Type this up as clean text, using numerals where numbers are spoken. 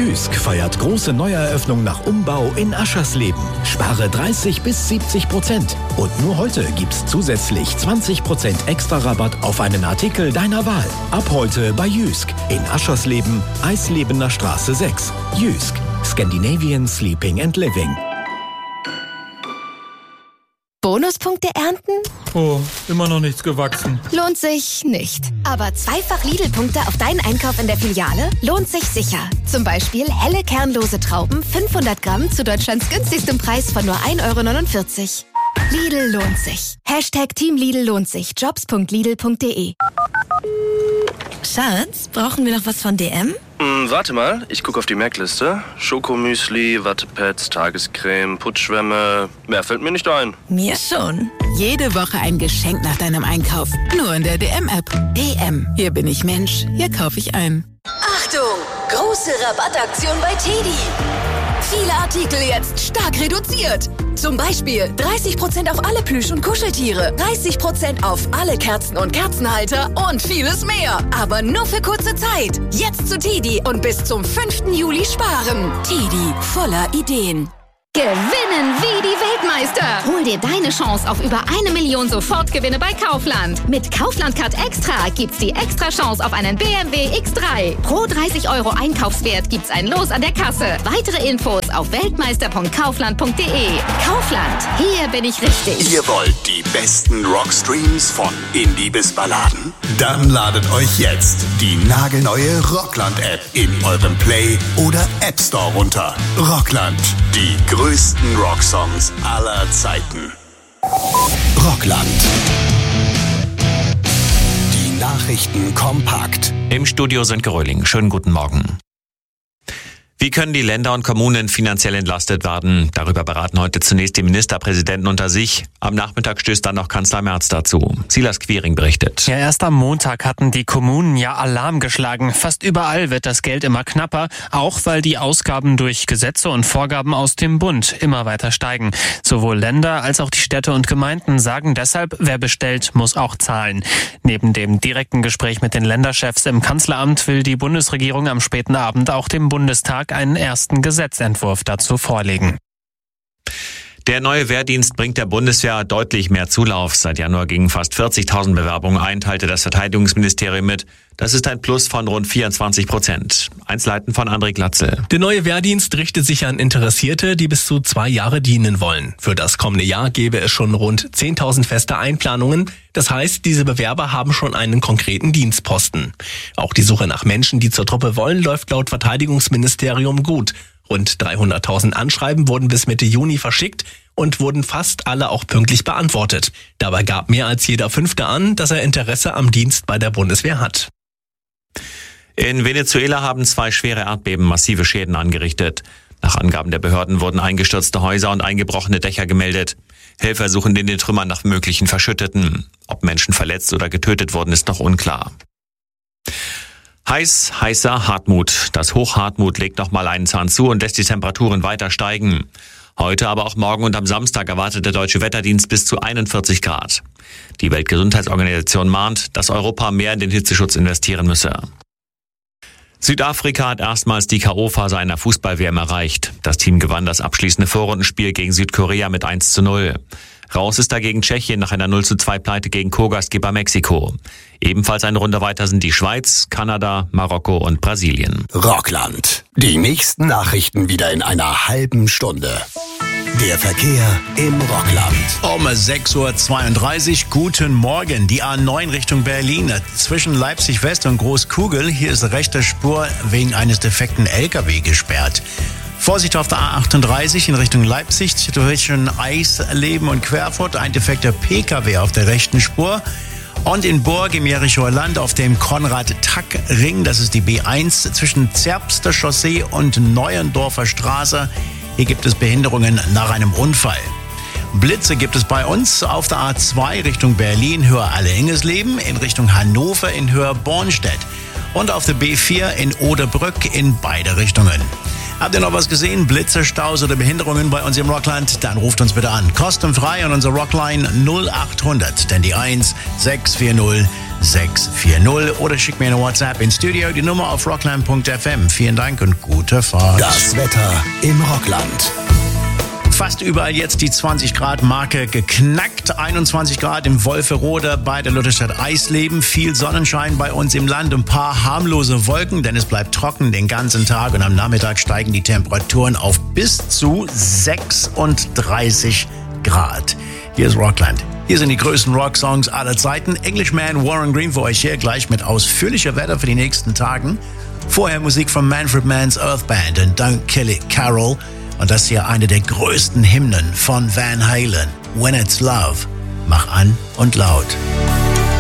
Jysk feiert große Neueröffnung nach Umbau in Aschersleben. Spare 30-70%. Und nur heute gibt's zusätzlich 20% extra Rabatt auf einen Artikel deiner Wahl. Ab heute bei Jysk in Aschersleben, Eislebener Straße 6. Jysk, Scandinavian Sleeping and Living. Bonuspunkte ernten? Oh, immer noch nichts gewachsen. Lohnt sich nicht. Aber zweifach Lidl-Punkte auf deinen Einkauf in der Filiale lohnt sich sicher. Zum Beispiel helle kernlose Trauben 500 Gramm zu Deutschlands günstigstem Preis von nur 1,49 €. Lidl lohnt sich. Team Lidl lohnt sich. Jobs.lidl.de. Schatz, brauchen wir noch was von DM? Warte mal, ich gucke auf die Merkliste. Schokomüsli, Wattepads, Tagescreme, Putzschwämme. Mehr fällt mir nicht ein. Mir schon. Jede Woche ein Geschenk nach deinem Einkauf. Nur in der DM-App. DM. Hier bin ich Mensch. Hier kaufe ich ein. Achtung! Große Rabattaktion bei TEDi. Viele Artikel jetzt stark reduziert. Zum Beispiel 30% auf alle Plüsch- und Kuscheltiere, 30% auf alle Kerzen und Kerzenhalter und vieles mehr. Aber nur für kurze Zeit. Jetzt zu TEDi und bis zum 5. Juli sparen. TEDi, voller Ideen. Gewinnen wie die Weltmeister! Hol dir deine Chance auf über 1 Million Sofortgewinne bei Kaufland. Mit Kaufland Card Extra gibt's die extra Chance auf einen BMW X3. Pro 30 € Einkaufswert gibt's ein Los an der Kasse. Weitere Infos auf weltmeister.kaufland.de. Kaufland, hier bin ich richtig. Ihr wollt die besten Rockstreams von Indie bis Balladen? Dann ladet euch jetzt die nagelneue Rockland-App in eurem Play- oder App Store runter. Rockland, die größten Rocksongs aller Zeiten. Rockland. Die Nachrichten kompakt. Im Studio sind Geröhling. Schönen guten Morgen. Wie können die Länder und Kommunen finanziell entlastet werden? Darüber beraten heute zunächst die Ministerpräsidenten unter sich. Am Nachmittag stößt dann noch Kanzler Merz dazu. Silas Quiring berichtet. Ja, erst am Montag hatten die Kommunen ja Alarm geschlagen. Fast überall wird das Geld immer knapper, auch weil die Ausgaben durch Gesetze und Vorgaben aus dem Bund immer weiter steigen. Sowohl Länder als auch die Städte und Gemeinden sagen deshalb, wer bestellt, muss auch zahlen. Neben dem direkten Gespräch mit den Länderchefs im Kanzleramt will die Bundesregierung am späten Abend auch dem Bundestag einen ersten Gesetzentwurf dazu vorlegen. Der neue Wehrdienst bringt der Bundeswehr deutlich mehr Zulauf. Seit Januar gingen fast 40.000 Bewerbungen ein, teilte das Verteidigungsministerium mit. Das ist ein Plus von rund 24%. Einzelheiten von André Glatzel. Der neue Wehrdienst richtet sich an Interessierte, die bis zu 2 Jahre dienen wollen. Für das kommende Jahr gäbe es schon rund 10.000 feste Einplanungen. Das heißt, diese Bewerber haben schon einen konkreten Dienstposten. Auch die Suche nach Menschen, die zur Truppe wollen, läuft laut Verteidigungsministerium gut. Rund 300.000 Anschreiben wurden bis Mitte Juni verschickt und wurden fast alle auch pünktlich beantwortet. Dabei gab mehr als jeder 5. an, dass er Interesse am Dienst bei der Bundeswehr hat. In Venezuela haben 2 schwere Erdbeben massive Schäden angerichtet. Nach Angaben der Behörden wurden eingestürzte Häuser und eingebrochene Dächer gemeldet. Helfer suchen in den Trümmern nach möglichen Verschütteten. Ob Menschen verletzt oder getötet wurden, ist noch unklar. Heißer Hartmut. Das Hoch Hartmut legt nochmal einen Zahn zu und lässt die Temperaturen weiter steigen. Heute, aber auch morgen und am Samstag erwartet der Deutsche Wetterdienst bis zu 41 Grad. Die Weltgesundheitsorganisation mahnt, dass Europa mehr in den Hitzeschutz investieren müsse. Südafrika hat erstmals die K.O.-Phase einer Fußball-WM erreicht. Das Team gewann das abschließende Vorrundenspiel gegen Südkorea mit 1:0. Raus ist dagegen Tschechien nach einer 0:2-Pleite gegen Co-Gastgeber Mexiko. Ebenfalls eine Runde weiter sind die Schweiz, Kanada, Marokko und Brasilien. Rockland. Die nächsten Nachrichten wieder in einer halben Stunde. Der Verkehr im Rockland. Um 6:32 Uhr, guten Morgen. Die A9 Richtung Berlin zwischen Leipzig West und Großkugel. Hier ist rechte Spur wegen eines defekten LKW gesperrt. Vorsicht auf der A38 in Richtung Leipzig zwischen Eisleben und Querfurt. Ein defekter PKW auf der rechten Spur. Und in Burg im Jerichower Land auf dem Konrad-Tack-Ring, das ist die B1, zwischen Zerbster Chaussee und Neuendorfer Straße. Hier gibt es Behinderungen nach einem Unfall. Blitze gibt es bei uns auf der A2 Richtung Berlin, Höher Alle-Engesleben, in Richtung Hannover in Höher Bornstedt und auf der B4 in Oderbrück in beide Richtungen. Habt ihr noch was gesehen? Blitze, Staus oder Behinderungen bei uns im Rockland? Dann ruft uns bitte an. Kostenfrei an unserer Rockline 0800, denn die 1 640 640 oder schick mir eine WhatsApp ins Studio, die Nummer auf rockland.fm. Vielen Dank und gute Fahrt. Das Wetter im Rockland. Fast überall jetzt die 20-Grad-Marke geknackt. 21 Grad im Wolferode bei der Lutherstadt Eisleben. Viel Sonnenschein bei uns im Land. Ein paar harmlose Wolken, denn es bleibt trocken den ganzen Tag. Und am Nachmittag steigen die Temperaturen auf bis zu 36 Grad. Hier ist Rockland. Hier sind die größten Rocksongs aller Zeiten. Englishman Warren Green für euch hier gleich mit ausführlicher Wetter für die nächsten Tagen. Vorher Musik von Manfred Mann's Earth Band und Don't Kill It Carol. Und das hier eine der größten Hymnen von Van Halen. When It's Love. Mach an und laut.